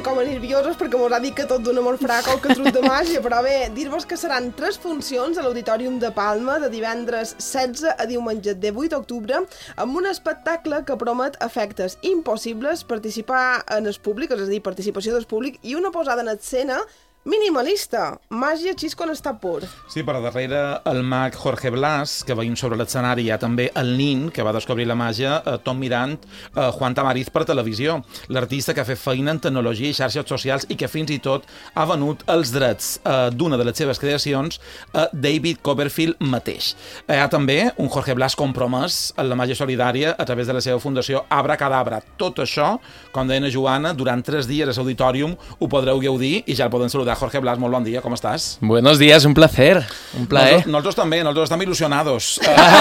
com a nerviosos perquè mos ha dit que tot d'una molt farà qualque truc de màgia, però bé, dir-vos que seran 3 funcions a l'Auditorium de Palma de divendres 16 a diumenge 18 d'octubre amb un espectacle que promet efectes impossibles, participar en el públic, és a dir, participació del públic i una posada en escena minimalista, màgia xisco en estat pur. Sí, per darrere el mag Jorge Blas, que veiem sobre l'escenari, hi ha també el nin, que va descobrir la màgia, Tom Mirant, Juan Tamariz per televisió, l'artista que ha fet feina en tecnologia i xarxes socials i que fins i tot ha venut els drets d'una de les seves creacions a David Copperfield mateix. Hi ha també un Jorge Blas compromès en la màgia solidària a través de la seva fundació Abracadabra. Tot això, com deia Joana, durant 3 dies a l'Auditorium ho podreu gaudir i ja el poden saludar. Jorge Blas, muy buen día, ¿cómo estás? Buenos días, un placer. Nosotros también estamos ilusionados.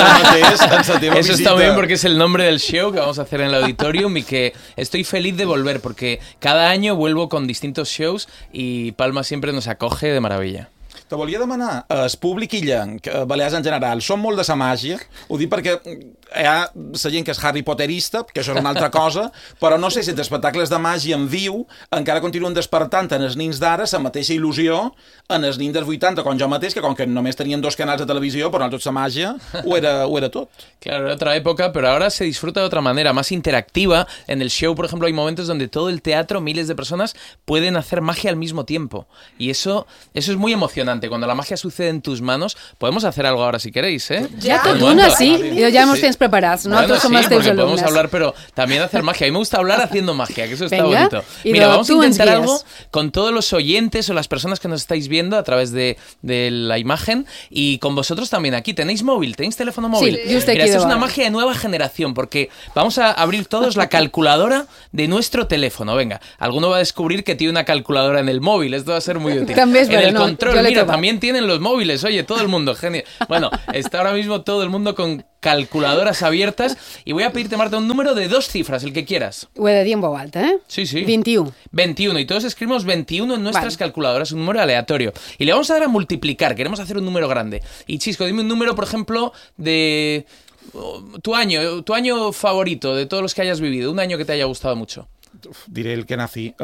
Eso está bien porque es el nombre del show que vamos a hacer en el Auditorium y que estoy feliz de volver porque cada año vuelvo con distintos shows y Palma siempre nos acoge de maravilla. Te volia demanar, el públic illenc, balears en general, són molt de sa màgia? Ho dic perquè hi ha la gent que és Harry Potterista, que això és una altra cosa, però no sé si els espectacles de màgia en viu encara continuen despertant en els nins d'ara la mateixa il·lusió en els nins dels 80, com jo mateix, que com que només tenien 2 canals de televisió, però nosaltres la màgia ho era tot. Claro, era otra época, pero ahora se disfruta de otra manera, más interactiva. En el show, por ejemplo, hay momentos donde todo el teatro, miles de personas, pueden hacer magia al mismo tiempo. Y eso es muy emocionante. Cuando la magia sucede en tus manos, podemos hacer algo ahora si queréis, ¿eh? Ya tot una, sí. Ya hemos tenido preparados. Nosotros somos teus alumnos. Podemos hablar, pero también hacer magia. A mí me gusta hablar haciendo magia, que eso está Venga, bonito. y Mira, vamos a intentar ens algo con todos los oyentes o las personas que nos estáis viendo a través de la imagen y con vosotros también aquí. ¿Tenéis móvil? ¿Tenéis teléfono móvil? Sí, just aquí. Mira, esto es una magia de nueva generación porque vamos a abrir todos la calculadora de nuestro teléfono. Venga, alguno va a descubrir que tiene una calculadora en el móvil. Esto va a ser muy útil. También es en verdad, el no, control, yo le mira, tomo. también tienen los móviles. Oye, todo el mundo, genial. Bueno, está ahora mismo todo el mundo con calculadoras abiertas y voy a pedirte, Marta, un número de 2 cifras, el que quieras. Ho he de dir en veu alta, eh? Sí, sí. 21. 21, y todos escribimos 21 en nuestras Vale. calculadoras, un número aleatorio. Y le vamos a dar a multiplicar, queremos hacer un número grande. Y Chisco, dime un número, por ejemplo, de tu año favorito, de todos los que hayas vivido, un año que te haya gustado mucho. Diré el que nací.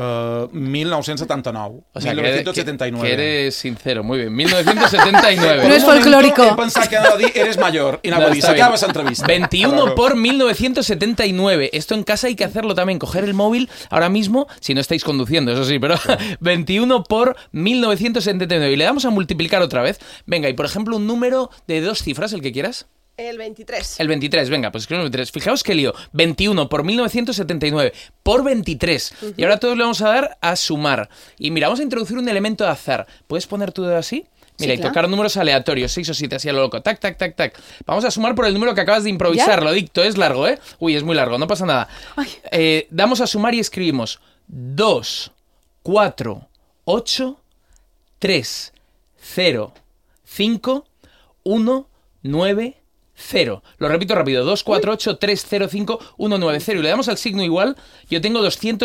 1979. O sea, 1979. que eres sincero, muy bien. 1979. No es folclórico. He pensat que anava a dir, eres mayor. I anava a dir, está bien. s'acaba l'entrevista. 21 por 1979. Esto en casa hay que hacerlo también. Coger el móvil ahora mismo, si no estáis conduciendo, eso sí, pero 21 por 1979. Y le damos a multiplicar otra vez. Venga, y por ejemplo, un número de 2 cifras, el que quieras. El 23. El 23, venga, pues escribimos 23. Fijaos qué lío. 21 por 1979 por 23. Y ahora todos le vamos a dar a sumar. Y mira, vamos a introducir un elemento de azar. ¿Puedes poner tu dedo así? Mira, Sí, y claro. tocar números aleatorios, 6 o 7, así a lo loco. Tac, tac, tac, tac. Vamos a sumar por el número que acabas de improvisar. ¿Ya? Lo dicto, es largo, ¿eh? Uy, es muy largo, no pasa nada. Damos a sumar y escribimos 2, 4, 8, 3, 0, 5, 1, 9, 0. Lo repito rápido. 2, 4, 8, 3, 0, 5, 1, 9, 0. Y le damos al signo igual. Yo tengo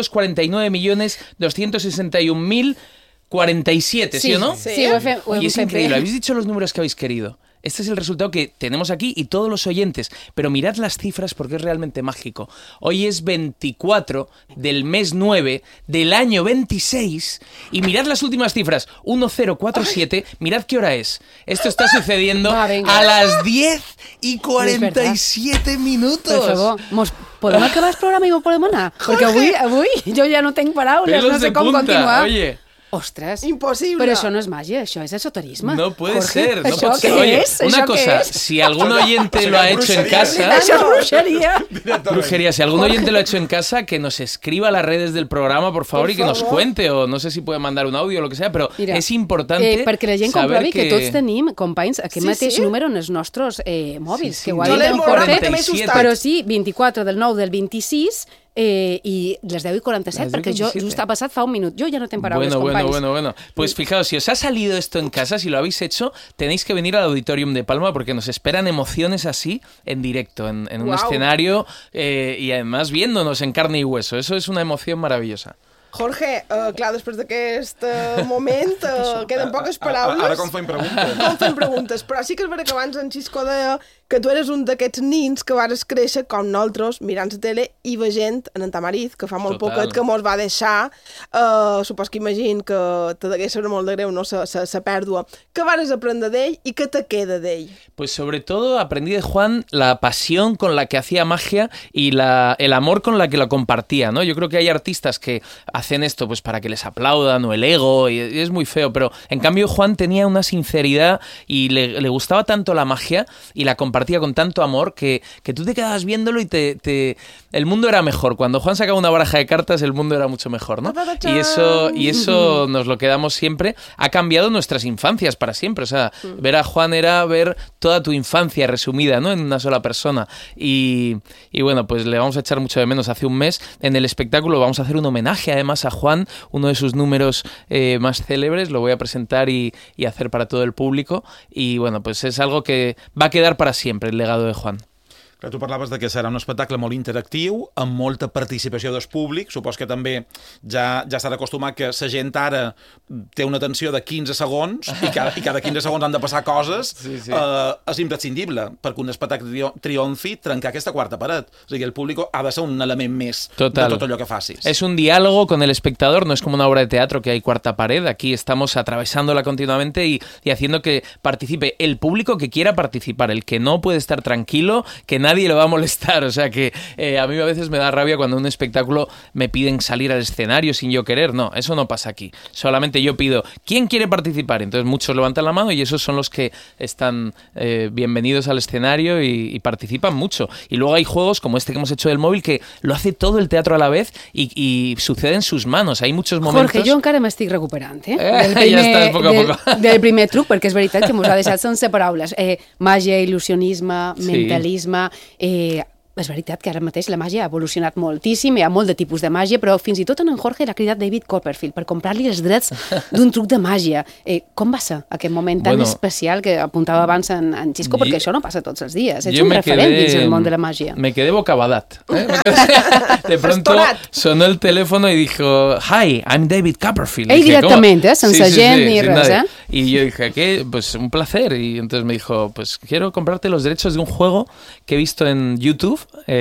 249.261.047, ¿sí o no? Sí, ho hem Y es fet increíble. bé. Habéis dicho los números que habéis querido. Este es el resultado que tenemos aquí y todos los oyentes. Pero mirad las cifras porque es realmente mágico. Hoy es 24 del mes 9 del año 26 y mirad las últimas cifras. 1047. Mirad qué hora es. Esto está sucediendo Va, venga. a las 10:47 minutos. Per favor, podem acabar el programa i ho podem anar? Perquè avui jo ja no tinc paraules, Pelos no sé de com punta, continuar. oye. Ostres, Impossible. però això no és màgia, això és esoterisme. No puede Jorge, ser, no ¿això puede ser. què Oye, és? una ¿Això cosa, què és? si algún oyente lo ha hecho en casa... Això és bruixeria. Brujería, si algún oyente lo ha hecho en casa, que nos escriba a las redes del programa, por favor, Por y que nos favor. cuente, o no sé si puede mandar un audio o lo que sea, pero Mira, es importante perquè la gent saber comprovi que tots tenim, companys, aquest Sí, mateix sí. número en els nostres mòbils, Sí, sí. que ho ha Jo dit l'he en borrat, Jorge, també m'he assustat. però sí, 24 del 9 del 26 i les 10:47, Les perquè jo 10:47. just ha passat fa un minut. Jo ja no tenc paraules, companys. Bueno. Pues fijaos, si os ha salido esto en casa, si lo habéis hecho, tenéis que venir al Auditorium de Palma porque nos esperan emociones así en directo, en un Guau. escenario y además viéndonos en carne y hueso. Eso es una emoción maravillosa. Jorge, clar, després d'aquest moment queden poques paraules. Ara com fem preguntes? Com fem preguntes, però sí que és veritat que abans en Xisco deia que tu eres un d'aquests nins que vares créixer com nosaltres, mirant la tele i veient en Tamariz, que fa molt poquet que mos va deixar. Supos que imagino que te degués ser molt de greu, no?, sa pèrdua. Què vares aprendre d'ell i què te queda d'ell? Pues sobre todo aprendí de Juan la pasión con la que hacía magia y el amor con la que lo compartía, ¿no? Yo creo que hay artistas que hacen esto pues para que les aplaudan o el ego, y es muy feo, pero en cambio Juan tenía una sinceridad y le gustaba tanto la magia y la compartía con tanto amor que tú te quedabas viéndolo y el mundo era mejor. Cuando Juan sacaba una baraja de cartas, el mundo era mucho mejor, ¿no? Y eso nos lo quedamos siempre. Ha cambiado nuestras infancias para siempre. O sea, ver a Juan era ver toda tu infancia resumida, ¿no?, en una sola persona. Y bueno, pues le vamos a echar mucho de menos. Hace un mes en el espectáculo vamos a hacer un homenaje además a Juan, uno de sus números más célebres. Lo voy a presentar y hacer para todo el público. Y bueno, pues es algo que va a quedar para siempre, el legado de Juan. Clar, tu parlaves de que serà un espectacle molt interactiu, amb molta participació del públic. Supos que també ja s'ha d'acostumar que la gent ara té una atenció de 15 segons i cada 15 segons han de passar coses. Sí. És imprescindible perquè un espectacle triomfi trencar aquesta quarta paret. O sigui, el públic ha de ser un element més de tot allò que facis. Es un diálogo con el espectador, no es como una obra de teatro que hay cuarta pared. Aquí estamos atravesándola continuamente y haciendo que participe el público que quiera participar, el que no puede estar tranquilo, que nadie lo va a molestar. O sea que a mí a veces me da rabia cuando en un espectáculo me piden salir al escenario sin yo querer. No, eso no pasa aquí. Solamente yo pido, ¿quién quiere participar? Entonces muchos levantan la mano y esos son los que están bienvenidos al escenario y participan mucho. Y luego hay juegos como este que hemos hecho del móvil que lo hace todo el teatro a la vez y sucede en sus manos. Hay muchos momentos... Jorge, jo encara m'estic recuperant, ja estàs poc a poc. Del primer truc, perquè és veritat que mos ha deixat sense paraules. Màgia, il·lusionisme, mentalisme... És veritat que ara mateix la màgia ha evolucionat moltíssim, hi ha molt de tipus de màgia, però fins i tot en Jorge l'ha cridat David Copperfield per comprar-li els drets d'un truc de màgia. Com va ser aquest moment tan especial que apuntava abans en Xisco? Perquè això no passa tots els dies. Ets un referent dins el món de la màgia. Me quedé bocabadat. De pronto sonó el teléfono y dijo, hi, I'm David Copperfield. Ell directament, sense gent ni res, Y yo dije, ¿qué? Pues un placer. Y entonces me dijo, pues quiero comprarte los derechos de un juego que he visto en YouTube.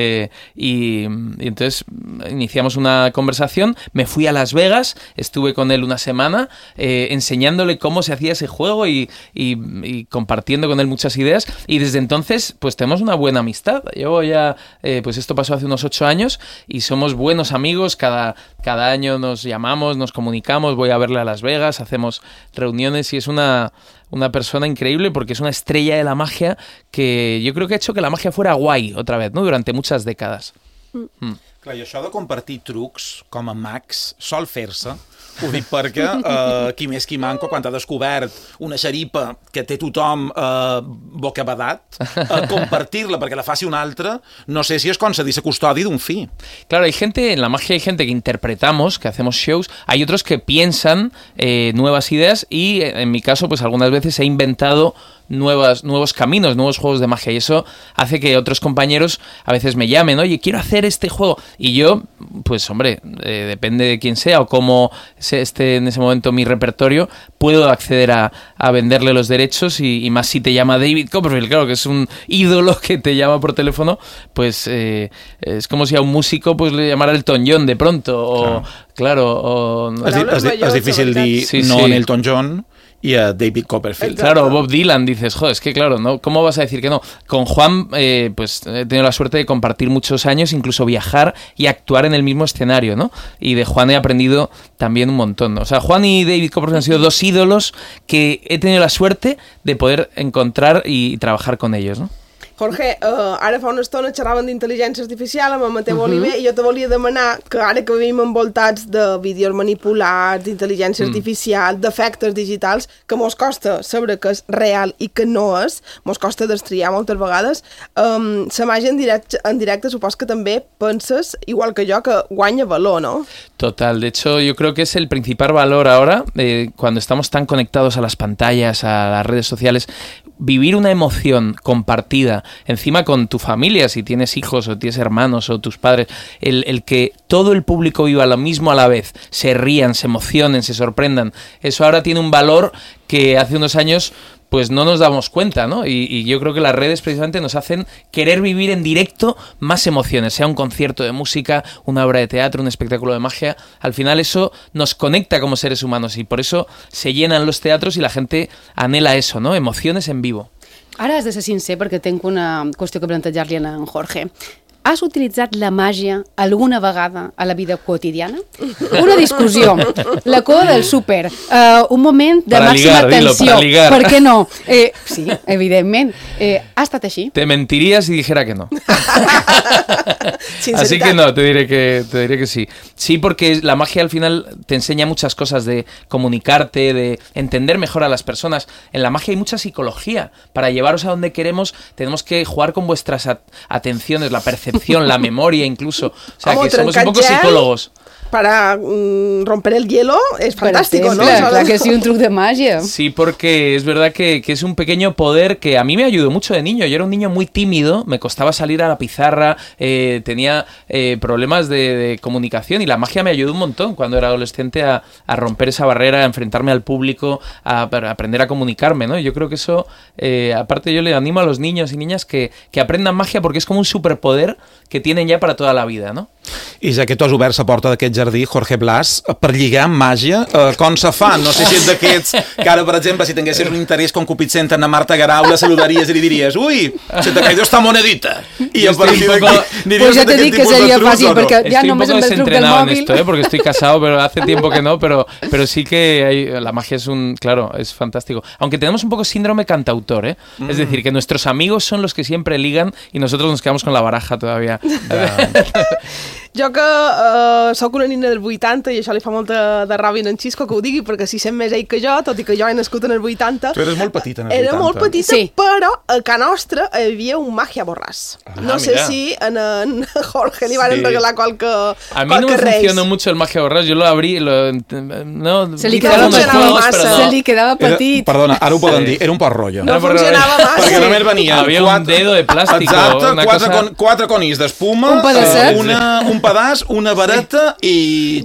Y entonces iniciamos una conversación. Me fui a Las Vegas, estuve con él una semana enseñándole cómo se hacía ese juego y compartiendo con él muchas ideas. Y desde entonces pues tenemos una buena amistad. Llevo ya, pues esto pasó hace unos 8 años y somos buenos amigos. Cada año nos llamamos, nos comunicamos, voy a verle a Las Vegas, hacemos reuniones y es una persona increíble porque es una estrella de la magia que yo creo que ha hecho que la magia fuera guay otra vez, ¿no?, durante muchas décadas. Clar, i això de compartir trucs com a mags sol fer-se. Ho dic perquè qui més qui manco, quan ha descobert una xeripa que té tothom bocabadat, compartir-la perquè la faci un altre, no sé si és concedir la custòdia d'un fill. Claro, en la magia hay gente que interpretamos, que hacemos shows, hay otros que piensan nuevas ideas y en mi caso pues algunas veces he inventado nuevos caminos, nuevos juegos de magia y eso hace que otros compañeros a veces me llamen, oye, quiero hacer este juego y yo, pues hombre, depende de quién sea o cómo esté en ese momento mi repertorio, puedo acceder a venderle los derechos y más si te llama David Copperfield, claro que es un ídolo que te llama por teléfono, pues es como si a un músico pues le llamara Elton John de pronto o és difícil dir no en Elton John y a David Copperfield. Claro, Bob Dylan, dices, joder, es que claro, ¿no? ¿Cómo vas a decir que no? Con Juan, pues he tenido la suerte de compartir muchos años, incluso viajar y actuar en el mismo escenario, ¿no? Y de Juan he aprendido también un montón, ¿no? O sea, Juan y David Copperfield han sido dos ídolos que he tenido la suerte de poder encontrar y trabajar con ellos, ¿no? Jorge, ara fa una estona xerraven d'intel·ligència artificial amb el Mateu Oliver i jo te volia demanar que ara que vivim envoltats de vídeos manipulats, d'intel·ligència artificial, d'efectes digitals, que mos costa saber que és real i que no és, mos costa destriar moltes vegades, la màgia en directe supos que també penses, igual que jo, que guanya valor, ¿no? Total, de hecho yo creo que es el principal valor ahora, cuando estamos tan conectados a las pantallas, a las redes sociales, vivir una emoción compartida, encima con tu familia, si tienes hijos o tienes hermanos o tus padres, el que todo el público viva lo mismo a la vez, se rían, se emocionen, se sorprendan, eso ahora tiene un valor que hace unos años pues no nos damos cuenta, ¿no? Y yo creo que las redes precisamente nos hacen querer vivir en directo más emociones, sea un concierto de música, una obra de teatro, un espectáculo de magia. Al final eso nos conecta como seres humanos y por eso se llenan los teatros y la gente anhela eso, ¿no? Emociones en vivo. Ara has de ser sincer perquè tinc una qüestió que plantejar-li a en Jorge. Has utilitzat la màgia alguna vegada a la vida quotidiana? Una discussió, la coda del súper, un moment de para màxima ligar, tensió. para ligar. Per què no? Sí, evidentment. Ha estat així? Te mentiría si dijera que no. Así que no, te diré que sí. Sí, porque la magia al final te enseña muchas cosas de comunicarte, de entender mejor a las personas. En la magia hay mucha psicología. Para llevaros a donde queremos tenemos que jugar con vuestras atenciones, la percepción, la memoria incluso. O sea, que somos un poco psicólogos. Para romper el hielo es fantástico, ¿no? Claro que sí, un truc de magia. Sí, porque es verdad que es un pequeño poder que a mí me ayudó mucho de niño. Yo era un niño muy tímido, me costaba salir a la pizarra, tenía problemas de comunicación y la magia me ayudó un montón cuando era adolescente a romper esa barrera, a enfrentarme al público, a aprender a comunicarme, ¿no? Yo creo que eso, aparte yo le animo a los niños y niñas que aprendan magia porque es como un superpoder que tienen ya para toda la vida, ¿no? I ja que tu has obert la porta d'aquest jardí, Jorge Blas, per lligar amb màgia, com se fa? No sé si ets d'aquests que ara, per exemple, si tinguessis un interès concupiscent en Marta Garau, la saludaries i li diries «Ui, se te ha caído esta monedita!» I a partir d'aquí... Pues ja te dic que seria fàcil, perquè ja només amb el truc del mòbil... En esto, porque estoy casado, pero hace tiempo que no, pero sí que la magia es claro, es fantástico. Aunque tenemos un poco síndrome cantautor, ¿eh? Es decir, que nuestros amigos son los que siempre ligan y nosotros nos quedamos con la baraja todavía. Jo que sóc una nina del 80 i això li fa molta de ràbia en Xisco que ho digui perquè si sent més ell que jo, tot i que jo he nascut en el 80. Tu eres molt petita en el 80. Era molt petita, sí. Però a Ca Nostra hi havia un Magia Borràs. No sé si en Jorge li van regalar qualque A mí no me funcionó mucho el Magia Borràs, yo lo abrí, no, se li quedava petit. Perdona, ara ho poden dir, era un pot rotllo. No funcionava massa. Perquè només venia había un dedo de plástico. Exacte, quatre conills d'espuma, un pedaç, una vareta i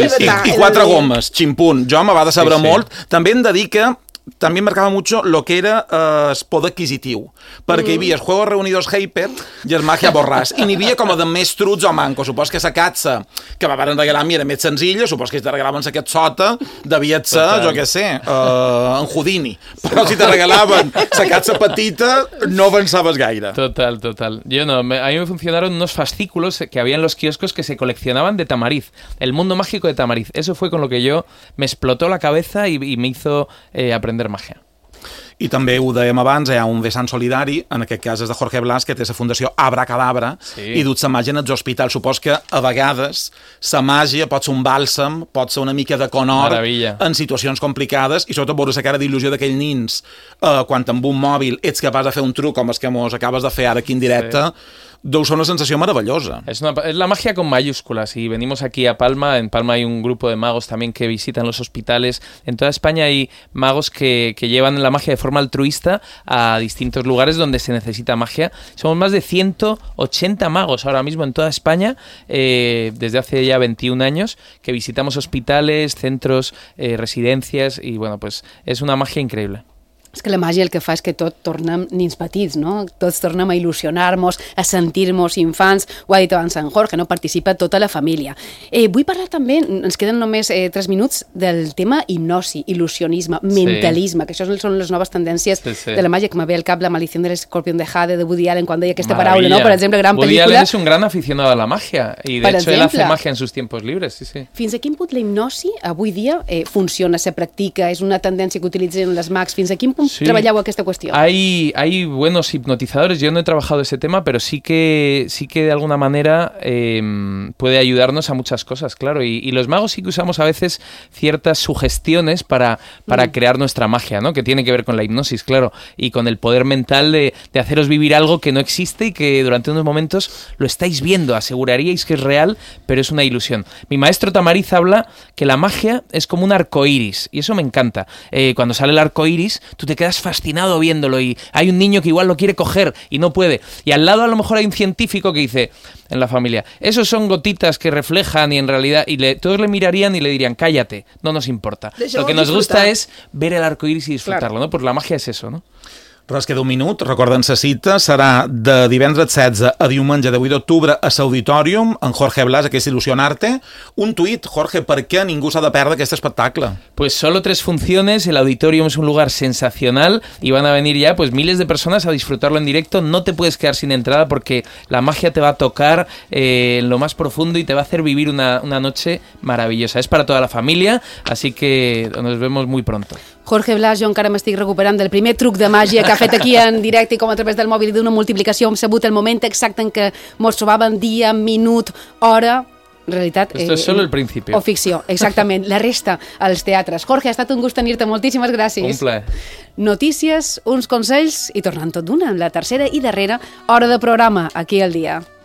4 gomes, ximpun. Jo me va decebre molt. També hem de dir que també marcava mucho lo que era el poder adquisitiu, perquè hi havia els Juegos Reunidos Hyper i el Magia Borràs, i n'hi havia com a de més truts o manco. Supos que la catxa que me van regalar a mi era més senzilla, supos que si te regalaven aquest sota devia ser, jo què sé, en Houdini, però si te regalaven la catxa petita no avançaves gaire. Total. Yo no, a mí me funcionaron unos fascículos que había en los kioscos que se coleccionaban de Tamariz, el mundo mágico de Tamariz. Eso fue con lo que yo me explotó la cabeza y me hizo aprender magia. I també ho dèiem abans, hi ha un vessant solidari, en aquest cas és de Jorge Blas, que té la fundació Abracadabra, i dut la màgia en els hospitals. Supos que a vegades la màgia pot ser un bàlsam, pot ser una mica de conhort en situacions complicades, i sobretot veure la cara d'il·lusió d'aquells nins quan amb un mòbil ets capaç de fer un truc com el que mos acabes de fer ara aquí en directe, deu ser una sensació maravillosa. Es la magia con mayúsculas, y venimos aquí a Palma. En Palma hay un grupo de magos también que visitan los hospitales. En toda España hay magos que llevan la magia de forma altruista a distintos lugares donde se necesita magia. Somos más de 180 magos ahora mismo en toda España, desde hace ya 21 años, que visitamos hospitales, centros, residencias, y bueno, pues es una magia increíble. És que la màgia el que fa és que tot tornem nins petits, no? Tots tornem a il·lusionar-nos, a sentir-nos infants. Ho ha dit abans en Jorge, no? Participa tota la família. Vull parlar també, ens queden només 3 minuts, del tema hipnosi, il·lusionisme, mentalisme, que això són les noves tendències de la màgia, que me ve al cap La maldición del escorpión de Jade, de Woody Allen, quan deia aquesta paraula, no? Per exemple, gran pel·lícula. Woody Allen es un gran aficionado a la magia, y de hecho él hace magia en sus tiempos libres, sí. Fins a quin punt la hipnosi avui dia funciona, se practica, és una tendència que utilitzen les mags, fins a quin punt trabajado esta cuestión? Hay buenos hipnotizadores. Yo no he trabajado ese tema, pero sí que de alguna manera puede ayudarnos a muchas cosas, claro. Y los magos sí que usamos a veces ciertas sugestiones para crear nuestra magia, ¿no? Que tiene que ver con la hipnosis, claro, y con el poder mental de haceros vivir algo que no existe y que durante unos momentos lo estáis viendo. Aseguraríais que es real, pero es una ilusión. Mi maestro Tamariz habla que la magia es como un arco iris, y eso me encanta. Cuando sale el arco iris, tú te quedas fascinado viéndolo y hay un niño que igual lo quiere coger y no puede. Y al lado a lo mejor hay un científico que dice en la familia, esos son gotitas que reflejan y en realidad, todos le mirarían y le dirían, cállate, no nos importa. Lo que nos gusta es ver el arco iris y disfrutarlo, ¿no? Pues la magia es eso, ¿no? Res, queda un minut. Recorda'ns la cita. Serà de divendres 16 a diumenge de 8 d'octubre a l'Auditorium, en Jorge Blas, que és Il·lusionarte. Un tuit, Jorge, per què ningú s'ha de perdre aquest espectacle? Pues solo 3 funciones, el Auditorium es un lugar sensacional y van a venir ya pues miles de personas a disfrutarlo en directo. No te puedes quedar sin entrada porque la magia te va a tocar en lo más profundo y te va a hacer vivir una noche maravillosa. Es para toda la familia, así que nos vemos muy pronto. Jorge Blas, jo encara m'estic recuperant del primer truc de màgia que ha fet aquí en directe i com a través del mòbil d'una multiplicació hem sabut el moment exacte en què mos trobàvem, dia, minut, hora... En realitat... Esto es solo el principio. O ficció, exactament. La resta als teatres. Jorge, ha estat un gust tenir-te. Moltíssimes gràcies. Un plaer. Notícies, uns consells i tornant tot d'una, la tercera i darrera hora de programa aquí al dia.